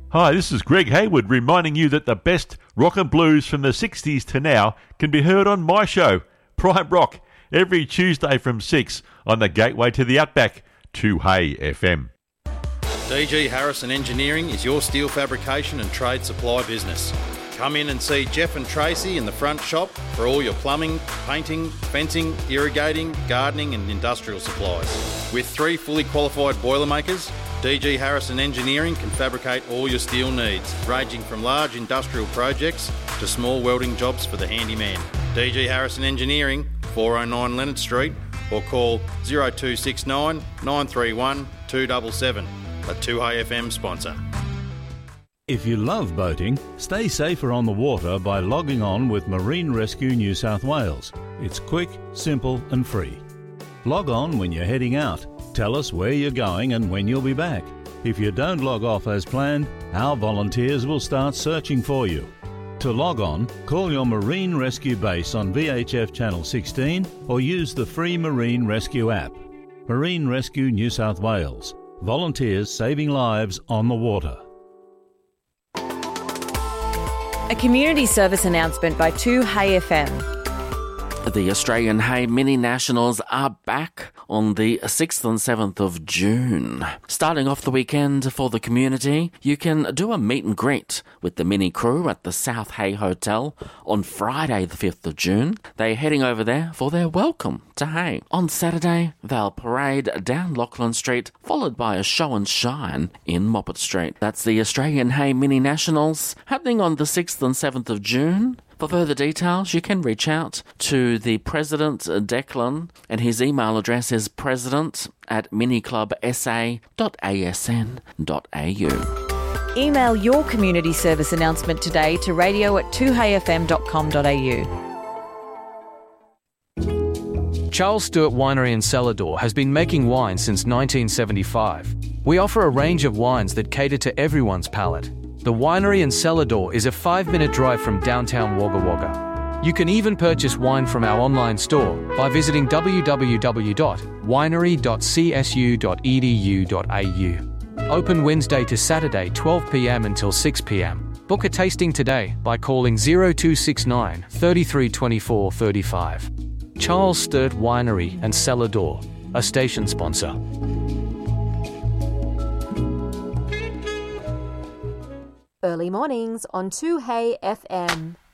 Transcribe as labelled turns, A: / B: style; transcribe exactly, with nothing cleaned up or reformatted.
A: Hi, this is Greg Hayward reminding you that the best rock and blues from the sixties to now can be heard on my show, Prime Rock, every Tuesday from six on the gateway to the Outback, two Hay F M.
B: D G Harrison Engineering is your steel fabrication and trade supply business. Come in and see Jeff and Tracy in the front shop for all your plumbing, painting, fencing, irrigating, gardening and industrial supplies. With three fully qualified Boilermakers, D G Harrison Engineering can fabricate all your steel needs, ranging from large industrial projects to small welding jobs for the handyman. D G Harrison Engineering, four oh nine Leonard Street, or call oh two six nine, nine three one, two seven seven, a two Hay F M sponsor.
C: If you love boating, stay safer on the water by logging on with Marine Rescue New South Wales. It's quick, simple and free. Log on when you're heading out. Tell us where you're going and when you'll be back. If you don't log off as planned, our volunteers will start searching for you. To log on, call your Marine Rescue base on V H F Channel sixteen or use the free Marine Rescue app. Marine Rescue New South Wales. Volunteers saving lives on the water.
D: A community service announcement by two Hay F M.
E: The Australian Hay Mini Nationals are back on the sixth and seventh of June. Starting off the weekend for the community, you can do a meet and greet with the mini crew at the South Hay Hotel on Friday the fifth of June. They're heading over there for their welcome to Hay. On Saturday, they'll parade down Lachlan Street, followed by a show and shine in Moppet Street. That's the Australian Hay Mini Nationals, happening on the sixth and seventh of June. For further details, you can reach out to the President, Declan, and his email address is president at miniclubsa dot a s n dot a u.
D: Email your community service announcement today to radio at two hay f m dot com dot a u.
F: Charles Sturt Winery and Cellar Door has been making wine since nineteen seventy-five. We offer a range of wines that cater to everyone's palate. The Winery and Cellar Door is a five-minute drive from downtown Wagga Wagga. You can even purchase wine from our online store by visiting w w w dot winery dot c s u dot e d u dot a u. Open Wednesday to Saturday twelve p m until six p m. Book a tasting today by calling oh two six nine, three three two four, three five. Charles Sturt Winery and Cellar Door, a station sponsor.
G: Early mornings on two Hay F M.